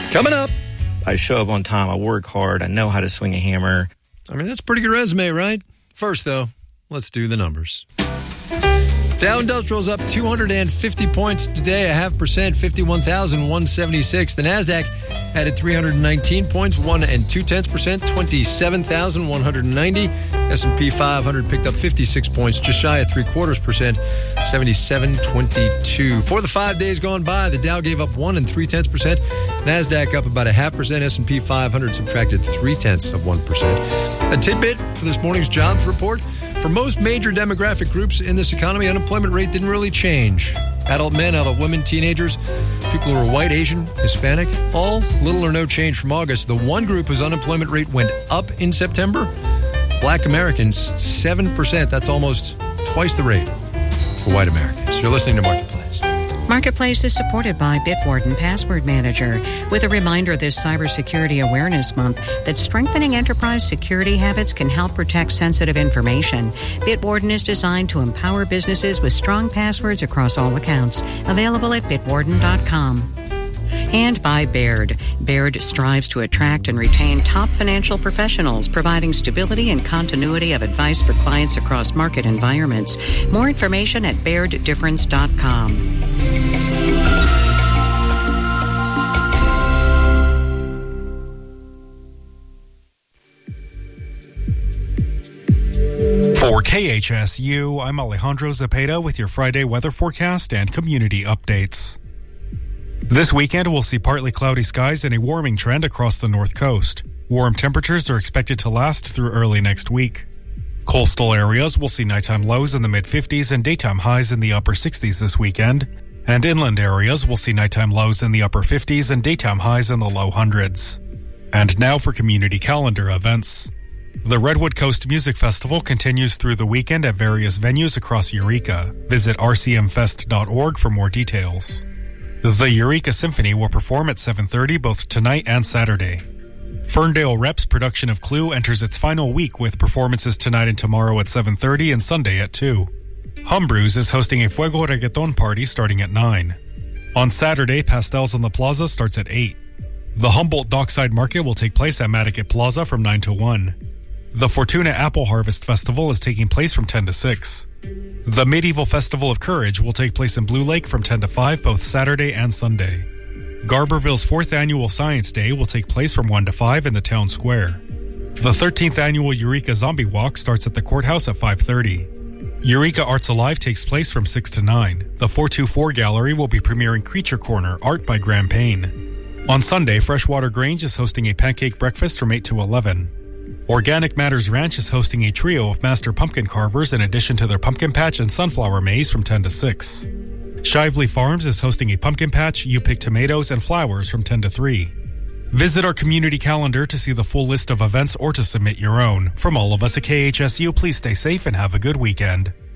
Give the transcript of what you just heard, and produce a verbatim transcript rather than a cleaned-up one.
Coming up. I show up on time. I work hard. I know how to swing a hammer. I mean, that's a pretty good resume, right? First, though, let's do the numbers. Dow Industrial's up two hundred fifty points today, a half percent, fifty-one thousand one hundred seventy-six. The NASDAQ added three hundred nineteen points, one and two tenths percent, twenty-seven thousand one hundred ninety. S and P five hundred picked up fifty-six points, just shy of three quarters percent, seventy-seven twenty-two. For the five days gone by, the Dow gave up one and three tenths percent. NASDAQ up about a half percent. S and P five hundred subtracted three tenths of one percent. A tidbit for this morning's jobs report. For most major demographic groups in this economy, unemployment rate didn't really change. Adult men, adult women, teenagers, people who are white, Asian, Hispanic, all little or no change from August. The one group whose unemployment rate went up in September, Black Americans, seven percent. That's almost twice the rate for white Americans. You're listening to Marketplace. Marketplace is supported by Bitwarden Password Manager, with a reminder this Cybersecurity Awareness Month that strengthening enterprise security habits can help protect sensitive information. Bitwarden is designed to empower businesses with strong passwords across all accounts. Available at bitwarden dot com. And by Baird. Baird strives to attract and retain top financial professionals, providing stability and continuity of advice for clients across market environments. More information at baird difference dot com. For K H S U, I'm Alejandro Zepeda with your Friday weather forecast and community updates. This weekend, we'll see partly cloudy skies and a warming trend across the north coast. Warm temperatures are expected to last through early next week. Coastal areas will see nighttime lows in the mid-fifties and daytime highs in the upper sixties this weekend. And inland areas will see nighttime lows in the upper fifties and daytime highs in the low hundreds. And now for community calendar events. The Redwood Coast Music Festival continues through the weekend at various venues across Eureka. Visit r c m fest dot org for more details. The Eureka Symphony will perform at seven thirty both tonight and Saturday. Ferndale Rep's production of Clue enters its final week with performances tonight and tomorrow at seven thirty and Sunday at two. Humbrew's is hosting a Fuego Reggaeton party starting at nine. On Saturday, Pastels on the Plaza starts at eight. The Humboldt Dockside Market will take place at Madaket Plaza from nine to one. The Fortuna Apple Harvest Festival is taking place from ten to six. The Medieval Festival of Courage will take place in Blue Lake from ten to five both Saturday and Sunday. Garberville's fourth Annual Science Day will take place from one to five in the town square. The thirteenth Annual Eureka Zombie Walk starts at the courthouse at five thirty. Eureka Arts Alive takes place from six to nine. The four two four Gallery will be premiering Creature Corner, art by Graham Payne. On Sunday, Freshwater Grange is hosting a pancake breakfast from eight to eleven. Organic Matters Ranch is hosting a trio of master pumpkin carvers in addition to their pumpkin patch and sunflower maze from ten to six. Shively Farms is hosting a pumpkin patch, you pick tomatoes, and flowers from ten to three. Visit our community calendar to see the full list of events or to submit your own. From all of us at K H S U, please stay safe and have a good weekend.